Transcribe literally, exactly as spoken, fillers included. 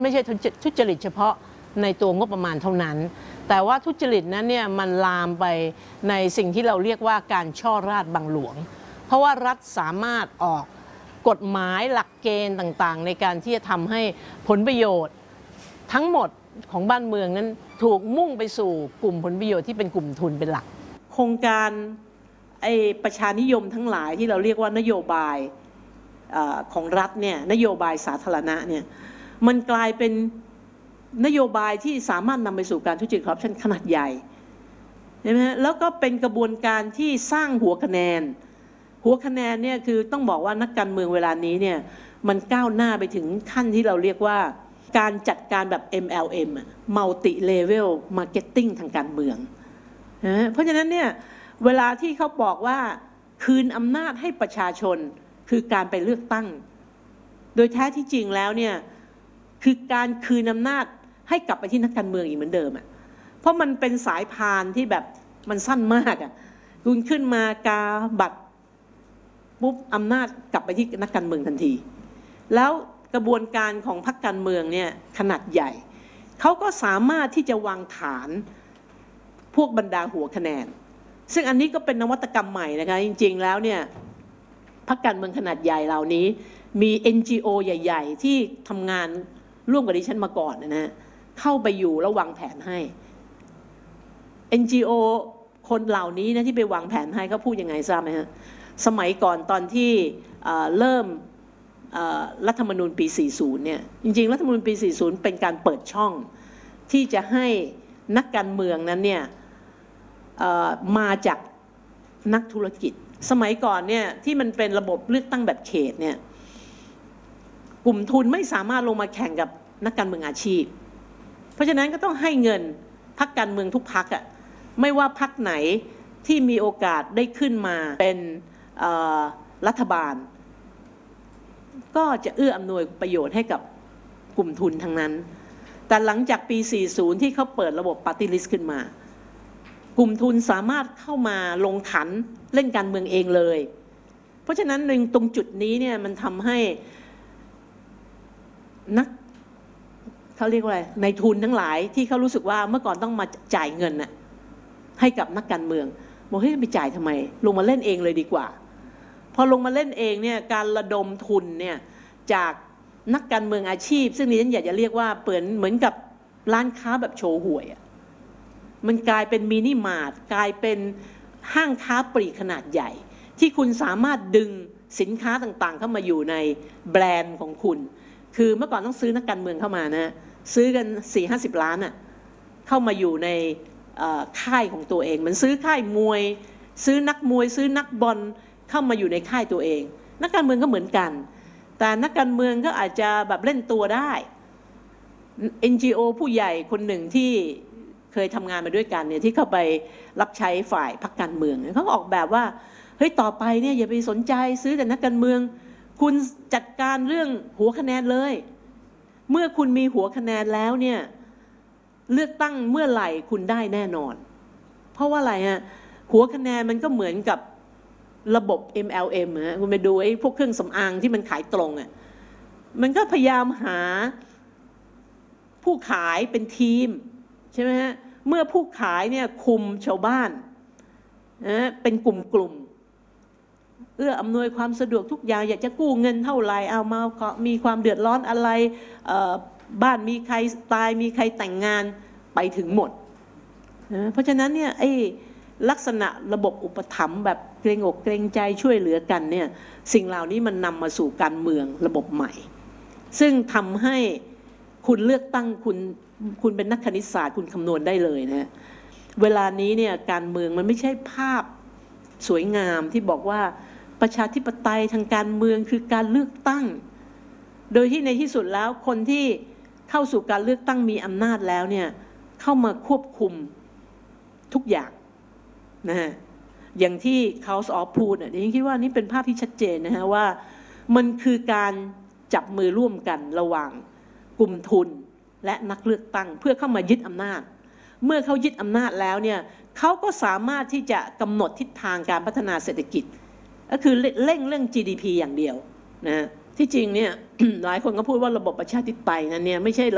ไม่ใช่ทุจริตเฉพาะในตัวงบประมาณเท่านั้นแต่ว่าทุจริตนั้นเนี่ยมันลามไปในสิ่งที่เราเรียกว่าการช่อราษฎร์บังหลวงเพราะว่ารัฐสามารถออกกฎหมายหลักเกณฑ์ต่างๆในการที่จะทำให้ผลประโยชน์ทั้งหมดของบ้านเมืองนั้นถูกมุ่งไปสู่กลุ่มผลประโยชน์ที่เป็นกลุ่มทุนเป็นหลักโครงการไอ้ประชานิยมทั้งหลายที่เราเรียกว่านโยบายของรัฐเนี่ยนโยบายสาธารณะเนี่ยมันกลายเป็นนโยบายที่สามารถนำไปสู่การทุจริตคอร์รัปชันขนาดใหญ่ใช่ไหมฮะแล้วก็เป็นกระบวนการที่สร้างหัวคะแนนหัวคะแนนเนี่ยคือต้องบอกว่านักการเมืองเวลานี้เนี่ยมันก้าวหน้าไปถึงขั้นที่เราเรียกว่าการจัดการแบบ เอ็ม แอล เอ็ม Multi Level Marketing ทางการเมืองนะเพราะฉะนั้นเนี่ยเวลาที่เขาบอกว่าคืนอำนาจให้ประชาชนคือการไปเลือกตั้งโดยแท้ที่จริงแล้วเนี่ยคือการคืนอำนาจให้กลับไปที่นักการเมืองอีกเหมือนเดิมอ่ะเพราะมันเป็นสายพานที่แบบมันสั้นมากอ่ะคุณขึ้นมากาบัตรปุ๊บอำนาจกลับไปที่นักการเมืองทันทีแล้วกระบวนการของพรรคการเมืองเนี่ยขนาดใหญ่เขาก็สามารถที่จะวางฐานพวกบรรดาหัวคะแนนซึ่งอันนี้ก็เป็นนวัตกรรมใหม่นะคะจริงๆแล้วเนี่ยพรรคการเมืองขนาดใหญ่เหล่านี้มี เอ็น จี โอ ใหญ่ๆที่ทำงานร่วมกับดิฉันมาก่อนนะฮะเข้าไปอยู่แล้ววางแผนให้ เอ็น จี โอ คนเหล่านี้นะที่ไปวางแผนให้เขาพูดยังไงทราบไหมฮะสมัยก่อนตอนที่เริ่มรัฐธรรมนูญปีสี่สิบเนี่ยจริงๆรัฐธรรมนูญปีสี่สิบเป็นการเปิดช่องที่จะให้นักการเมืองนั้นเนี่ยมาจากนักธุรกิจสมัยก่อนเนี่ยที่มันเป็นระบบเลือกตั้งแบบเขตเนี่ยกลุ่มทุนไม่สามารถลงมาแข่งกับนักการเมืองอาชีพเพราะฉะนั้นก็ต้องให้เงินพรรคการเมืองทุกพรรคอ่ะไม่ว่าพรรคไหนที่มีโอกาสได้ขึ้นมาเป็นรัฐบาลก็จะเอื้ออำนวยประโยชน์ให้กับกลุ่มทุนทั้งนั้นแต่หลังจากปีสี่สิบที่เขาเปิดระบบปาร์ตี้ลิสต์ขึ้นมากลุ่มทุนสามารถเข้ามาลงขันเล่นการเมืองเองเลยเพราะฉะนั้นหนึ่งตรงจุดนี้เนี่ยมันทำให้นักเขาเรียกว่าอะไรในทุนทั้งหลายที่เขารู้สึกว่าเมื่อก่อนต้องมาจ่ายเงินน่ะให้กับนักการเมืองบอกเฮ้ยไปจ่ายทำไมลงมาเล่นเองเลยดีกว่าพอลงมาเล่นเองเนี่ยการระดมทุนเนี่ยจากนักการเมืองอาชีพซึ่งดิฉันอยากจะเรียกว่าเปิดเหมือนกับร้านค้าแบบโชว์หวยมันกลายเป็นมินิมาร์ทกลายเป็นห้างค้าปลีกขนาดใหญ่ที่คุณสามารถดึงสินค้าต่างๆเข้ามาอยู่ในแบรนด์ของคุณคือเมื่อก่อนต้องซื้อนักการเมืองเข้ามานะซื้อกันสี่ห้าสิบล้านอ่ะเข้ามาอยู่ในค่ายของตัวเองเหมือนซื้อค่ายมวยซื้อนักมวยซื้อนักบอลเข้ามาอยู่ในค่ายตัวเองนักการเมืองก็เหมือนกันแต่นักการเมืองก็อาจจะแบบเล่นตัวได้ เอ็น จี โอ ผู้ใหญ่คนหนึ่งที่เคยทำงานมาด้วยกันเนี่ยที่เข้าไปรับใช้ฝ่ายพรรคการเมืองเขาออกแบบว่าเฮ้ยต่อไปเนี่ยอย่าไปสนใจซื้อแต่นักการเมืองคุณจัดการเรื่องหัวคะแนนเลยเมื่อคุณมีหัวคะแนนแล้วเนี่ยเลือกตั้งเมื่อไหร่คุณได้แน่นอนเพราะว่าอะไรฮะหัวคะแนนมันก็เหมือนกับระบบ เอ็ม แอล เอ็ม ฮะคุณไปดูไอ้พวกเครื่องสำอางที่มันขายตรงอ่ะมันก็พยายามหาผู้ขายเป็นทีมใช่ไหมฮะเมื่อผู้ขายเนี่ยคุมชาวบ้านนะเป็นกลุ่มๆเอื้ออำนวยความสะดวกทุกอย่างอยากจะกู้เงินเท่าไหร่เอามามีความเดือดร้อนอะไรบ้านมีใครตายมีใครแต่งงานไปถึงหมดนะเพราะฉะนั้นเนี่ยไอ้ลักษณะระบบอุปถัมภ์แบบเกรงอกเกรงใจช่วยเหลือกันเนี่ยสิ่งเหล่านี้มันนำมาสู่การเมืองระบบใหม่ซึ่งทำให้คุณเลือกตั้งคุณคุณเป็นนักคณิตศาสตร์คุณคำนวณได้เลยนะเวลานี้เนี่ยการเมืองมันไม่ใช่ภาพสวยงามที่บอกว่าประชาธิปไตยทางการเมืองคือการเลือกตั้งโดยที่ในที่สุดแล้วคนที่เข้าสู่การเลือกตั้งมีอำนาจแล้วเนี่ยเข้ามาควบคุมทุกอย่างนะฮะอย่างที่เขาสอพูดเนี่ยดิฉันคิดว่านี่เป็นภาพที่ชัดเจนนะฮะว่ามันคือการจับมือร่วมกันระหว่างกลุ่มทุนและนักเลือกตั้งเพื่อเข้ามายึดอำนาจเมื่อเขายึดอำนาจแล้วเนี่ยเขาก็สามารถที่จะกำหนดทิศทางการพัฒนาเศรษฐกิจก็คือเร่งเรื่อง จี ดี พี อย่างเดียวนะที่จริงเนี่ย หลายคนก็พูดว่าระบบประชาธิปไตยนั้นเนี่ยไม่ใช่